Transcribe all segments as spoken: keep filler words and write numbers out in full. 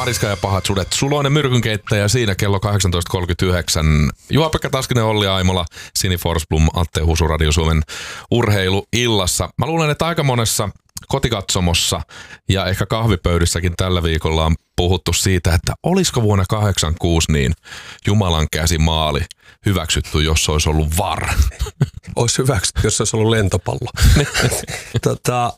Mariska ja pahat sudet. Suloinen myrkynkeittäjä siinä kello kahdeksantoista kolmekymmentäyhdeksän. Juha-Pekka Taskinen, Olli Aimola, Sini Forsblom, Atte Husu, Radio Suomen urheiluillassa. Mä luulen, että aika monessa kotikatsomossa ja ehkä kahvipöydissäkin tällä viikolla on puhuttu siitä, että olisiko vuonna kahdeksankymmentäkuusi niin Jumalan käsi maali hyväksytty, jos olisi ollut V A R. Olisi hyväksytty, jos olisi ollut lentopallo. tota,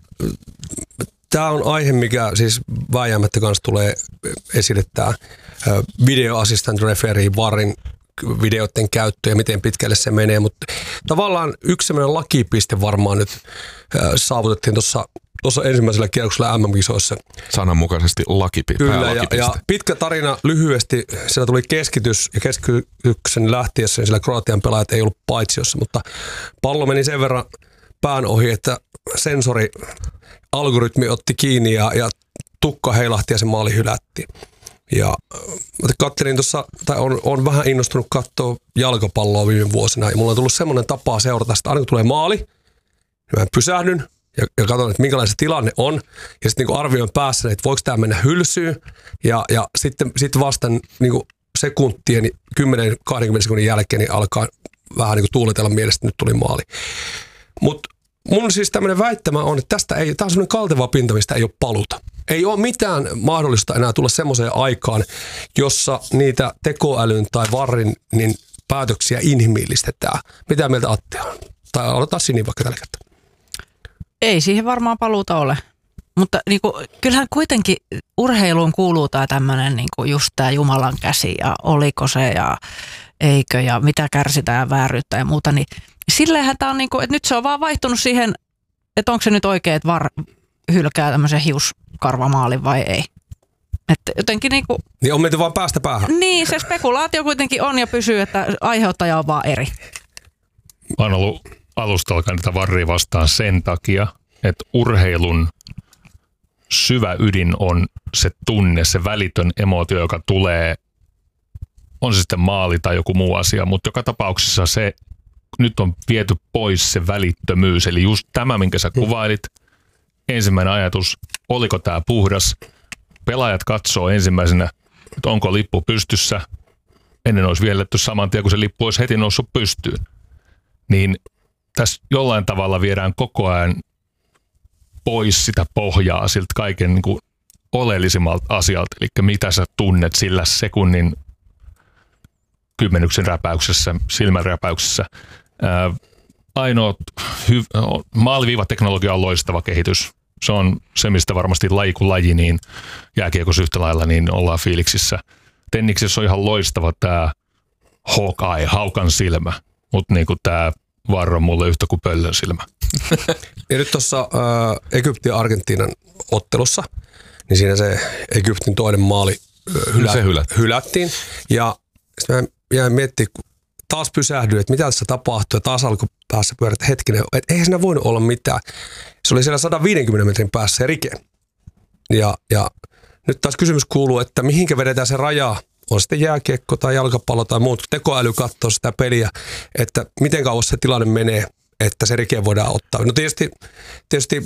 Tämä on aihe, mikä siis vääjäämättä kanssa tulee esille, tämä video assistant referee, V ARin videoiden käyttö ja miten pitkälle se menee, mutta tavallaan yksi sellainen lakipiste varmaan nyt saavutettiin tuossa tuossa ensimmäisellä kierroksella M M-kisoissa. Sananmukaisesti lakipi- Kyllä, ja, ja pitkä tarina lyhyesti. Siellä tuli keskitys, ja keskityksen lähtiessä niin siellä Kroatian pelaajat ei ollut paitsiossa, mutta pallo meni sen verran pään ohi, että sensori, algoritmi otti kiinni, ja, ja tukka heilahti, ja se maali hylättiin. Ja katselin tuossa, tai on, on vähän innostunut katsoa jalkapalloa viime vuosina, ja mulla on tullut semmoinen tapa seurata sitä, aina kun tulee maali, niin mä pysähdyn, Ja, ja katson, että minkälainen se tilanne on. Ja sitten niin arvioin päässä, että voiko tämä mennä hylsyyn. Ja, ja sitten, sitten vasta niin sekuntien, kymmenen kaksikymmentä sekunnin jälkeen niin alkaa vähän niin tuuletella mielestä, että nyt tuli maali. Mutta mun siis tämmöinen väittämä on, että tästä ei, tämä on semmoinen kalteva pinta, mistä ei ole paluta. Ei ole mitään mahdollista enää tulla semmoiseen aikaan, jossa niitä tekoälyn tai varrin niin päätöksiä inhimillistetään. Mitä mieltä Atte on? Tai aloitetaan Sini vaikka tällä kertaa. Ei siihen varmaan paluuta ole, mutta niin kuin, kyllähän kuitenkin urheiluun kuuluu tämä tämmöinen niin kuin just tämä Jumalan käsi ja oliko se ja eikö ja mitä kärsitään ja vääryyttä ja muuta. Niin silleenhän tämä on niin kuin, että nyt se on vaan vaihtunut siihen, että onko se nyt oikein, että V A R hylkää tämmöisen hiuskarvamaalin vai ei. Että jotenkin niin kuin, niin on menty vaan päästä päähän. Niin, se spekulaatio kuitenkin on ja pysyy, että aiheuttaja on vaan eri. On ollut alusta alkaen tätä varria vastaan sen takia, että urheilun syvä ydin on se tunne, se välitön emootio, joka tulee, on se sitten maali tai joku muu asia, mutta joka tapauksessa se nyt on viety pois se välittömyys, eli just tämä, minkä sä kuvailit, ensimmäinen ajatus, oliko tämä puhdas, pelaajat katsoo ensimmäisenä, että onko lippu pystyssä, ennen olisi vielletty saman tien, kun se lippu olisi heti noussut pystyyn, niin tässä jollain tavalla viedään koko ajan pois sitä pohjaa siltä kaiken niin kuin oleellisimmalta asialta, eli mitä sä tunnet sillä sekunnin kymmenyksen räpäyksessä, silmän räpäyksessä. Ää, ainoa hy- maaliviivateknologia on loistava kehitys. Se on se, mistä varmasti laji kuin laji, niin jääkiekossa yhtä lailla, niin ollaan fiiliksissä. Tenniksessä on ihan loistava tämä Hawkeye, haukan silmä, mutta niin kuin tämä V A R on mulle yhtä kuin pöllön silmä. Ja nyt tuossa äh, Egyptin ja Argentiinan ottelussa, niin siinä se Egyptin toinen maali äh, hylä, se hylättiin. hylättiin. Ja sitten mä jäin miettimään, kun taas pysähdyin, että mitä tässä tapahtui. Ja taas alkoi päässä pyörätä hetkinen, että eihän siinä voinut olla mitään. Se oli siellä sata viisikymmentä metrin päässä se rike. Ja, ja nyt taas kysymys kuuluu, että mihinkä vedetään se raja, on sitten jääkiekko tai jalkapallo tai muut, tekoäly katsoo sitä peliä, että miten kauas se tilanne menee, että se rike voidaan ottaa. No tietysti, tietysti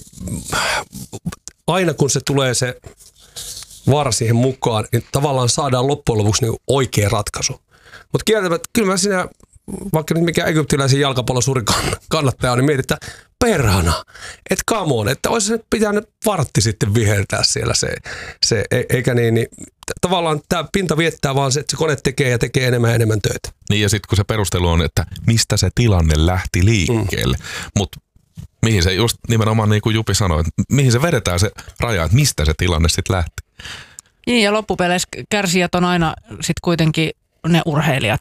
aina kun se tulee se V A R siihen mukaan, niin tavallaan saadaan loppujen lopuksi niin oikea ratkaisu. Mutta kieltämättä, kyllä mä siinä, vaikka nyt mikä egyptiläisen jalkapallon suuri kannattaja on, niin mietit, että perhana, että come on, että olisi nyt pitänyt vartti sitten viheltää siellä se, se eikä niin, niin tavallaan tämä pinta viettää vaan se, että se kone tekee ja tekee enemmän ja enemmän töitä. Niin ja sitten kun se perustelu on, että mistä se tilanne lähti liikkeelle, mm. mutta mihin se just nimenomaan niin kuin Jupi sanoi, että mihin se vedetään se raja, että mistä se tilanne sitten lähti. Niin ja loppupeleissä kärsijät on aina sitten kuitenkin ne urheilijat,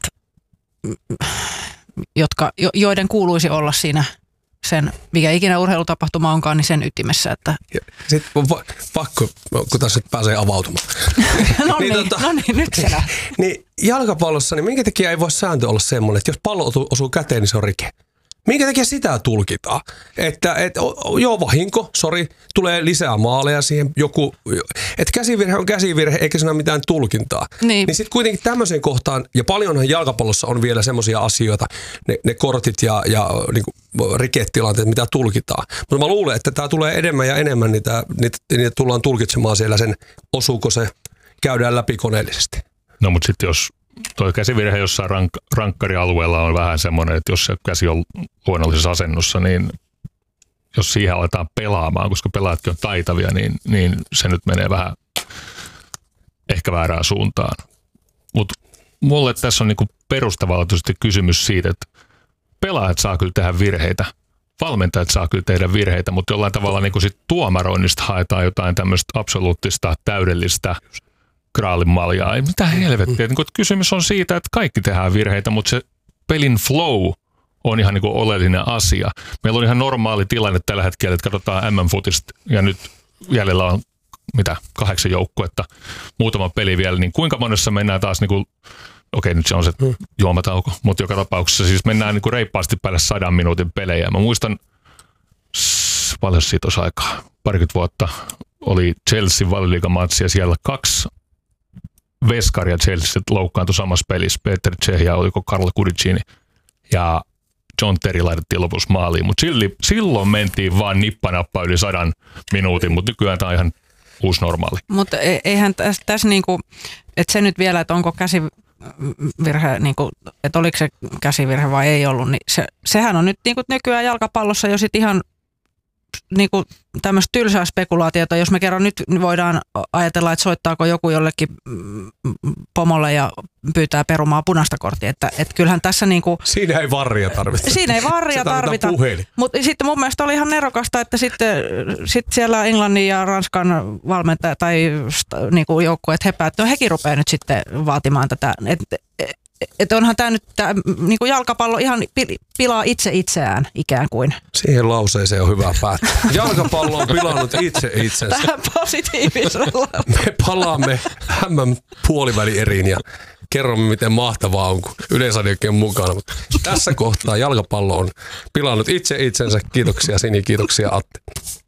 jotka, joiden kuuluisi olla siinä sen, mikä ikinä urheilutapahtuma onkaan, niin sen ytimessä. Että sitten on pakko, kun tässä nyt pääsee avautumaan. no, niin, niin, tota, no niin, nyt se lähtee. Niin jalkapallossa, niin minkä takia ei voi sääntö olla semmoinen, että jos pallo osuu käteen, niin se on rike. Minkä takia sitä tulkitaan? Että et, joo, vahinko, sori, tulee lisää maaleja siihen, joku, että käsivirhe on käsivirhe, eikä siinä ole mitään tulkintaa. Niin, niin sitten kuitenkin tämmöiseen kohtaan, ja paljonhan jalkapallossa on vielä semmoisia asioita, ne, ne kortit ja, ja niin kuin riketilanteet, mitä tulkitaan. Mutta mä luulen, että tämä tulee enemmän ja enemmän, niitä, niitä, niitä tullaan tulkitsemaan siellä sen, osuuko se käydään läpi koneellisesti. No mutta sitten jos tuo käsivirhe jossain rank- rankkarialueella on vähän semmoinen, että jos se käsi on luonnollisessa asennossa, niin jos siihen aletaan pelaamaan, koska pelaajatkin on taitavia, niin, niin se nyt menee vähän ehkä väärään suuntaan. Mutta mulle tässä on niinku perustavanlaatuisesti kysymys siitä, että pelaajat saa kyllä tehdä virheitä, valmentajat saa kyllä tehdä virheitä, mutta jollain tavalla niinku sit tuomaroinnista haetaan jotain tämmöistä absoluuttista, täydellistä graalin maljaa. Ei mitään helvettiä. Niinku, kysymys on siitä, että kaikki tehdään virheitä, mutta se pelin flow on ihan niinku oleellinen asia. Meillä on ihan normaali tilanne tällä hetkellä, että katsotaan M M-futista ja nyt jäljellä on mitä, kahdeksan joukkuetta, muutama peli vielä, niin kuinka monessa mennään taas niinku, okei nyt se on se juomatauko, mutta joka tapauksessa siis mennään niinku reippaasti päälle sadan minuutin pelejä. Mä muistan, paljon siitä olisi aikaa, parikymmentä vuotta oli Chelsea Valioliigamatsi ja siellä kaksi veskaria Chelsea loukkaantui samassa pelissä, Peter Cech ja oliko Carlo Cudicini ja John Terry laitettiin lopussa maaliin, mutta silloin mentiin vaan nippanappa yli sadan minuutin, mutta nykyään tämä on ihan uusi normaali. Mutta eihän tässä, tässä niinku, että se nyt vielä, että onko käsivirhe, niinku, että oliko se käsivirhe vai ei ollut, niin se, sehän on nyt niinku nykyään jalkapallossa jo sit ihan niinku tämmöistä tylsää spekulaatiota, jos me kerran nyt voidaan ajatella, että soittaako joku jollekin pomolle ja pyytää perumaan punaista korttia, että et kyllähän tässä niinku... Siinä ei varria tarvita. Siinä ei varria tarvita, mutta sitten mun mielestä oli ihan nerokasta, että sitten sit siellä Englannin ja Ranskan valmentaja tai niinku joukkueet hepää, että no hekin rupeaa nyt sitten vaatimaan tätä, että että onhan tämä nyt tää, niinku jalkapallo ihan pilaa itse itseään ikään kuin. Siihen lauseeseen on hyvä päättää. Jalkapallo on pilannut itse itsensä. Tähän positiivisella. Me palaamme M M-puolivälieriin ja kerromme, miten mahtavaa on, kun Yleisradiokin on mukana. Mutta tässä kohtaa jalkapallo on pilannut itse itsensä. Kiitoksia Sini, kiitoksia Atte.